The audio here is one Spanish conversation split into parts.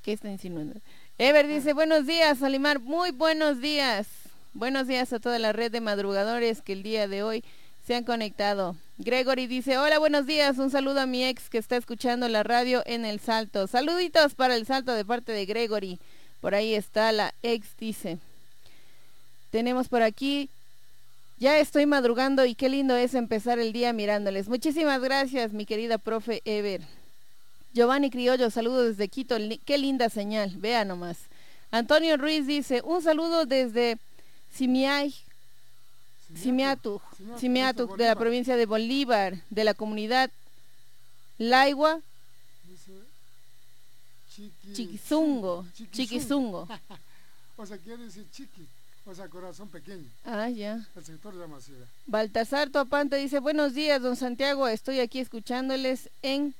¿Qué está insinuando? Ever dice, buenos días, Solimar, muy buenos días. Buenos días a toda la red de madrugadores que el día de hoy se han conectado. Gregory dice, hola, buenos días, un saludo a mi ex que está escuchando la radio en El Salto. Saluditos para El Salto de parte de Gregory. Por ahí está la ex, dice. Tenemos por aquí, ya estoy madrugando y qué lindo es empezar el día mirándoles. Muchísimas gracias, mi querida profe Ever. Giovanni Criollo, saludos desde Quito, qué linda señal, vea nomás. Antonio Ruiz dice, un saludo desde Simiatuc, de la provincia de Bolívar, de la comunidad Laigua, Chiquizungo. O sea, quiere decir chiqui, o sea, corazón pequeño. Ah, ya. El sector llama así. Baltasar Topante dice, buenos días, don Santiago, estoy aquí escuchándoles en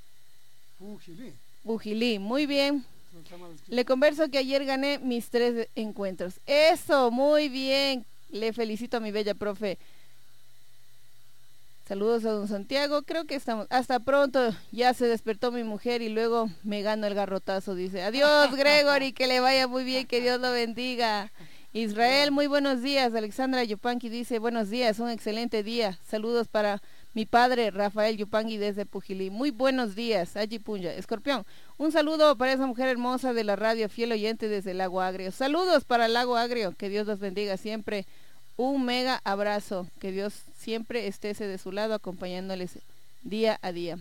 Bujilí, muy bien. Le converso que ayer gané mis 3 encuentros. Eso, muy bien. Le felicito a mi bella profe. Saludos a don Santiago. Creo que estamos. Hasta pronto. Ya se despertó mi mujer y luego me gano el garrotazo. Dice, adiós Gregory, que le vaya muy bien, que Dios lo bendiga. Israel, muy buenos días. Alexandra Yupanqui dice, buenos días, un excelente día. Saludos para mi padre Rafael Yupanqui desde Pujilí. Muy buenos días, Allí Punja. Escorpión, un saludo para esa mujer hermosa de la radio, fiel oyente desde el Lago Agrio. Saludos para el Lago Agrio, que Dios los bendiga siempre. Un mega abrazo, que Dios siempre esté de su lado acompañándoles día a día.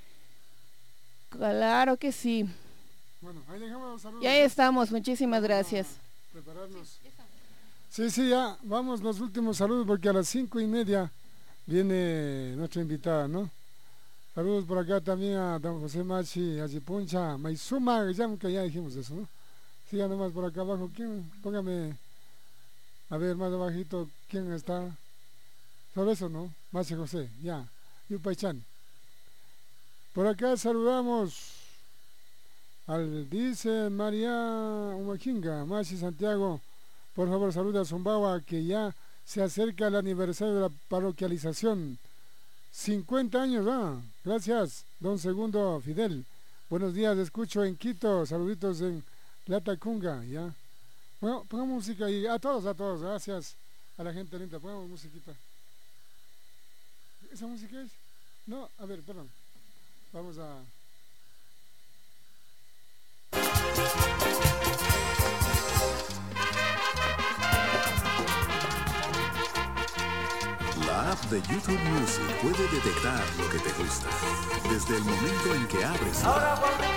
Claro que sí. Bueno, ahí dejamos los saludos. Y ahí estamos, muchísimas gracias. Prepararnos. Sí, ya, vamos los últimos saludos porque a las 5:30 viene nuestra invitada, ¿no? Saludos por acá también a don José Machi, a Yipuncha, Maizuma, que ya dijimos eso, ¿no? Sigan nomás por acá abajo, ¿quién? Póngame, a ver, más abajito, ¿quién está? Solo eso, ¿no? Machi José, ya, Yupaychan. Por acá saludamos dice María Humajinga, Machi Santiago, por favor saluda a Zumbawa, que ya se acerca el aniversario de la parroquialización. 50 años, gracias, don Segundo Fidel. Buenos días, escucho en Quito, saluditos en Latacunga, ya. Bueno, pongamos música ahí, a todos, gracias a la gente linda, pongamos musiquita. ¿Esa música es? No, a ver, perdón. Vamos a... La app de YouTube Music puede detectar lo que te gusta desde el momento en que abres la app.